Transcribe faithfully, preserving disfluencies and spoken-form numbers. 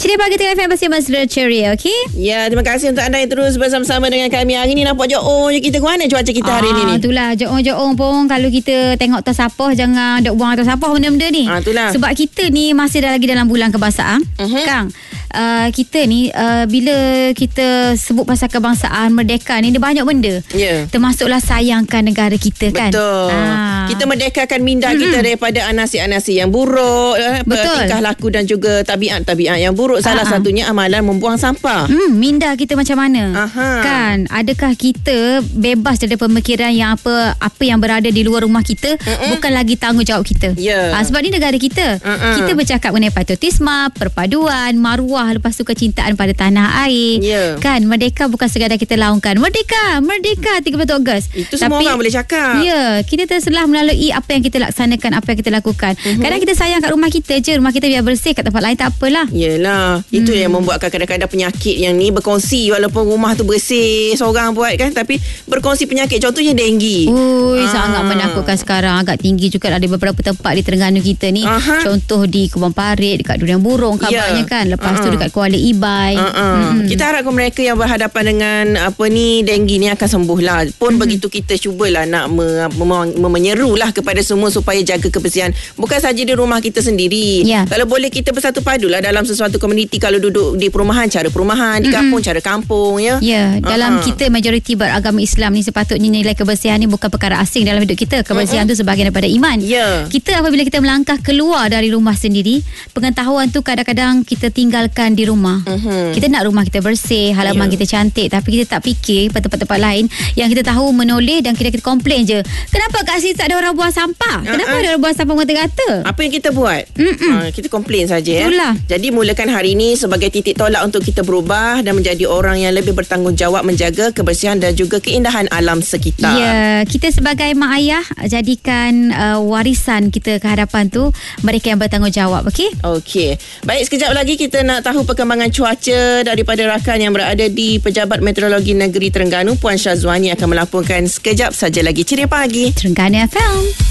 Ceria Pagi Tengah F M bersama Saudara Ceria, okey? Ya, terima kasih untuk anda yang terus bersama-sama dengan kami. Hari ni nampak Johor je kita. Mana cuaca kita hari ah, ni ni? Itulah, Johor-Johor pun kalau kita tengok tas sapah, jangan dok buang tas sapah benda-benda ni. Ah, itulah. Sebab kita ni masih dah lagi dalam bulan kebangsaan. Uh-huh. Kang, uh, kita ni uh, bila kita sebut pasal kebangsaan, merdeka ni, dia banyak benda. Ya. Yeah. Termasuklah sayangkan negara kita. Betul. Kan? Betul. Ah. Kita merdekakan minda mm-hmm. kita daripada anasi-anasi yang buruk. Betul. Tingkah laku dan juga tabiat-tabiat yang buruk. Salah uh-huh. satunya amalan membuang sampah. Hmm, minda kita macam mana? Aha. Kan, adakah kita bebas dari pemikiran yang apa apa yang berada di luar rumah kita uh-uh. bukan lagi tanggungjawab kita. Yeah. Ha, sebab ni negara kita. Uh-uh. Kita bercakap mengenai patriotisme, perpaduan, maruah, lepas tu kecintaan pada tanah air. Yeah. Kan, merdeka bukan sekadar kita laungkan. Merdeka, merdeka tiga puluh satu Ogos. Itu semua Tapi, orang boleh cakap. Ya, kita terselah melalui apa yang kita laksanakan, apa yang kita lakukan. Uh-huh. Kadang kita sayang kat rumah kita je, rumah kita biar bersih, kat tempat lain tak apalah. Yelah, hmm. itu yang membuatkan kadang-kadang penyakit yang ni berkongsi, walaupun rumah tu bersih seorang buat kan, tapi berkongsi penyakit, contohnya denggi. Ui, ah. sangat menakutkan sekarang. Agak tinggi juga ada beberapa tempat di Terengganu kita ni. Aha. Contoh di Kebun Parit, dekat Durian Burung kabarnya yeah. kan. Lepas uh-uh. tu dekat Kuala Ibai. Uh-uh. Hmm. Kita harapkan mereka yang berhadapan dengan apa ni denggi ni akan sembuh lah. Pun hmm. begitu kita cubalah nak me, me, me, menyerulah kepada semua supaya jaga kebersihan. Bukan saja di rumah kita sendiri. Yeah. Kalau boleh kita bersatu padulah dalam sesuatu komuniti. Kalau duduk di perumahan, cara perumahan. Di kampung, mm-hmm. cara kampung. Ya, yeah. dalam uh-huh. kita majoriti beragama Islam ni, sepatutnya nilai kebersihan ni bukan perkara asing dalam hidup kita. Kebersihan uh-huh. tu sebahagian daripada iman. Yeah. Kita apabila kita melangkah keluar dari rumah sendiri, pengetahuan tu kadang-kadang kita tinggalkan di rumah. Uh-huh. Kita nak rumah kita bersih, halaman yeah. kita cantik, tapi kita tak fikir pada tempat-tempat lain yang kita tahu menoleh dan kita, kita komplain je. Kenapa kat sini tak ada orang buang sampah? Uh-huh. Kenapa ada orang buang sampah mengata-ngata? Apa yang kita buat? Uh, kita komplain saja. Ya. Jadi mulakan hari ini sebagai titik tolak untuk kita berubah dan menjadi orang yang lebih bertanggungjawab menjaga kebersihan dan juga keindahan alam sekitar. Ya, kita sebagai mak ayah jadikan uh, warisan kita ke hadapan tu mereka yang bertanggungjawab, okey? Okey. Baik, sekejap lagi kita nak tahu perkembangan cuaca daripada rakan yang berada di Pejabat Meteorologi Negeri Terengganu, Puan Syazwani akan melaporkan sekejap saja lagi. Ceria Pagi Terengganu F M.